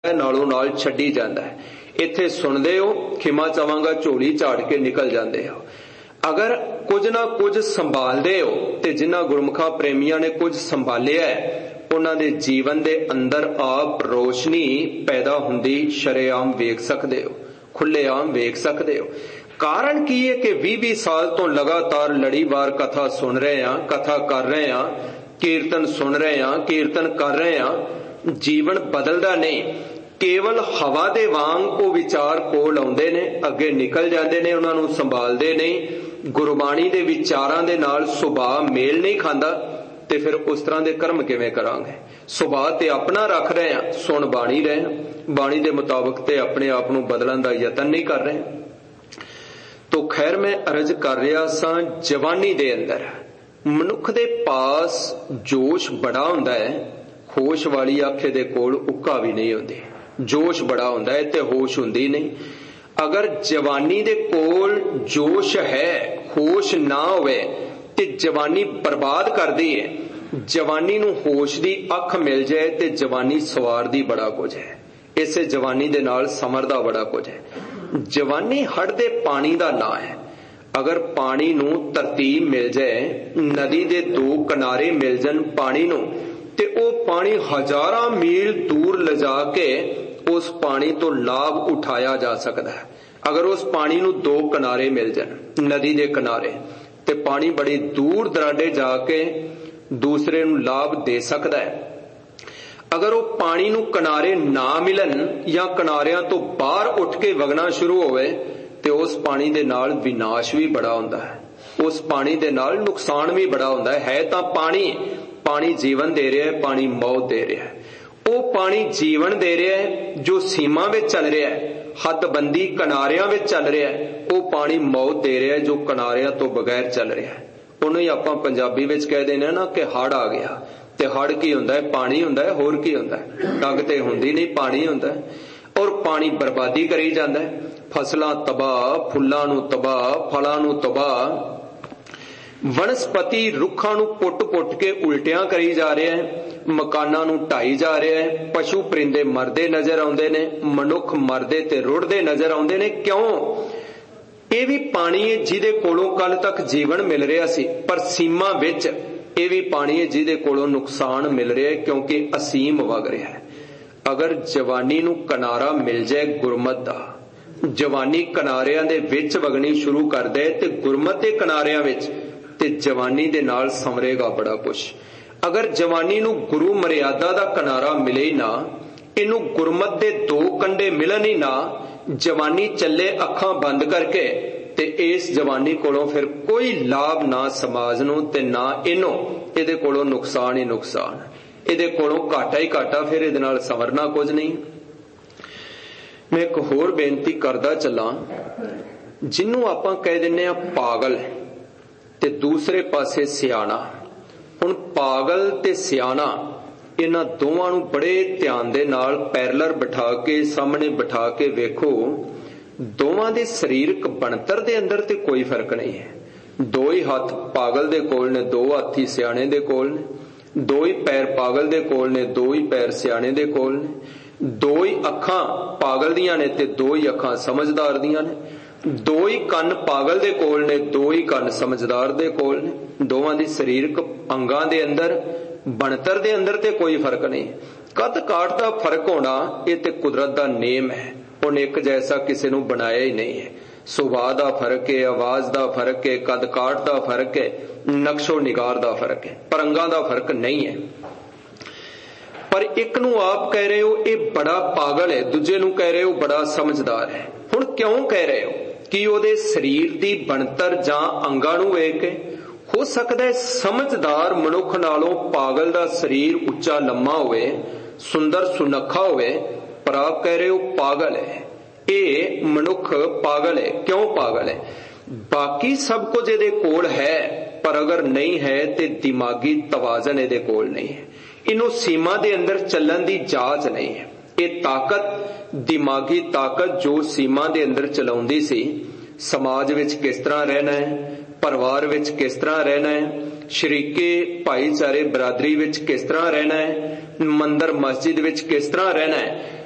नालों नाल छड्डी जांदा है। इत्थे सुनदे हो खिमा चावांगा झोली झाड़ के निकल जांदे हो। अगर कुछ ना कुछ संभालदे हो ते जिन्हां गुरमुखा प्रेमियां ने कुछ संभालिया है उन्हां दे जीवन दे अंदर आप रोशनी पैदा हुंदी शरेआम वेख सकदे हो, खुलेआम वेख सकदे हो। कारण की है कि 20-20 साल तो लगातार लड़ीवार कथा सुन रहे हैं, कथा कर रहे हैं, कीर्तन सुन रहे हैं, कीर्तन कर रहे हैं, जीवन बदलदा नहीं। केवल हवा दे वांग वो विचार कोल आउंदे ने, अगे निकल जाते ने, उन्हां नूं संभालदे नहीं। गुरबाणी दे विचारां दे नाल सुभाव मेल नहीं खांदा ते फिर उस तरह दे कर्म किवें करांगे। सुभाव ते अपना रख रहे हैं, सुन बाणी रहे हैं, बाणी दे मुताबिक ते अपने आप नूं बदलण दा यतन नहीं कर रहे। तो खैर मैं अर्ज कर रहा सां, जवानी दे अंदर मनुख दे पास जोश बड़ा हुंदा है, होश वाली आखे दे कोल उक्का भी नहीं हुंदी। जोश बड़ा हुंदा है ते होश हुंदी नहीं। अगर जवानी दे कोल जोश है, होश ना होवे ते जवानी बर्बाद कर दी है। जवानी नूं होश दी अख मिल जाए ते जवानी सवारदी बड़ा कुछ है, इसे जवानी दे नाल समरदा बड़ा कुछ है। जवानी हड़दे पानी दा ना है। अगर पानी नूं तरतीब मिल जाए, नदी दे दो किनारे मिल जान पानी नूं ते ओ पानी हजारां मील दूर लिजा के उस पानी तो लाभ उठाया जा सकता है। अगर उस पानी नूं दो किनारे मिल जान नदी दे किनारे ते पानी बड़ी दूर दराडे जाके दूसरे नूं लाभ दे सकता है। अगर वो पानी नूं किनारे ना मिलन या किनारियां तो बाहर उठ के वगना शुरू होवे ते उस पानी दे नाल विनाश भी बड़ा हुंदा है, उस पानी दे नाल नुकसान भी बड़ा हुंदा है। तां पानी जीवन दे रहा है, पानी मौत दे रहा है। वो पानी जीवन दे रहा है जो सीमा में चल रहा है, हदबंदी किनारियां में चल रहा है। वो पानी मौत दे रहा है जो किनारियां तो बगैर चल रहा है। उन्हें आपां पंजाबी विच कह देने ना कि हड़ आ गया। ते हड़ की हुंदा है? पानी हुंदा है, होर की हुंदा है? टग ते हुंदी नहीं, पानी हुंदा है। और पानी बर्बादी करी जांदा है, फसलां तबाह, फुल्लां नूं तबाह, फलां नूं तबाह, वनस्पति रुखां नूं पुट के उल्टियां करी जा रहे हैं, मकानां नूं ढाई जा रहे हैं, पशु परिंदे मरदे नजर आउंदे ने, मनुख मरदे ते रुड़दे नजर आउंदे ने। क्यों? ये भी पानी है जिहदे कोलों कल तक जीवन मिल रहा सी, पर सीमा विच ये भी पानी है जिहदे कोलों नुकसान मिल रहा है क्योंकि असीम वग रहा है। अगर जवानी नूं किनारा मिल जाए गुरमत दा, जवानी किनारियां दे विच वगनी शुरू कर दे ते गुरमत दे किनारियां विच ते जवानी दे नाल समरेगा बड़ा कुछ। अगर जवानी नूं गुरु मर्यादा दा किनारा मिले ही ना, इनू गुरमत दे दो कंडे मिलन ही ना, जवानी चले अखां बंद करके ते इस जवानी कोलों फिर कोई लाभ ना समाज नूं ते ना इनों, इहदे कोलों नुकसान ही नुकसान, इहदे कोलों घाटा ही घाटा, फिर इहदे नाल संवरना कुछ नहीं। मैं एक होर बेनती करदा चलां, जिन्नू आपां कह दिन्ने आ पागल ते दूसरे पासे सियाणा। हुण पागल ते सियाणा इन्हां दोवां नूं बड़े ध्यान दे नाल पैरलर बिठा के सामने बिठा के वेखो, दोवां दे सरीरक बनतर दे अंदर ते कोई फर्क नहीं है। दो ही हाथ पागल दे कोल ने, दो हाथ ही सियाणे दे कोल ने, दो ही पैर पागल दे कोल ने, दो ही पैर सियाणे दे कोल ने, दो ही अखां पागल दियां ने ते दो ही अखां समझदार दियां ने, दो ही कन पागल दे कोल ने, दो ही कन समझदार दे कोल ने। दोवां दी सरीरक अंगां दे अंदर बनतर दे अंदर ते कोई फर्क नहीं। कद काठ दा फर्क होना ये ते कुदरत दा नेम है, हुण एक जैसा किसी नूं बनाया ही नहीं है। सुभाव दा फर्क है, आवाज दा फर्क है, कद काठ दा फर्क है, नक्शो निगार दा फर्क है, पर अंगां दा फर्क नहीं है। पर एक नूं आप कह रहे हो ये बड़ा पागल है, दूजे नूं कह रहे हो बड़ा समझदार है। हुण क्यों कह रहे हो? कि ओहदे शरीर दी बनतर जां अंगां नूं वेख के हो सकदा है समझदार मनुख नालों पागल दा शरीर उच्चा लम्मा होवे, सुंदर सुनखा होवे, पर आप कह रहे हो पागल है। ये मनुख पागल है। क्यों पागल है? बाकी सब कुछ इहदे कोल है, पर अगर नहीं है ते दिमागी तवाजन इहदे कोल नहीं है। इनू सीमा दे अंदर चलन दी जाच नहीं है। ये ताकत, दिमागी ताकत जो सीमा दे अंदर चलाउंदी सी, समाज विच किस तरह रहना है, परिवार विच किस तरह रहना है, शरीके भाईचारे बरादरी विच किस तरह रहना है, मंदिर मस्जिद विच किस तरह रहना है,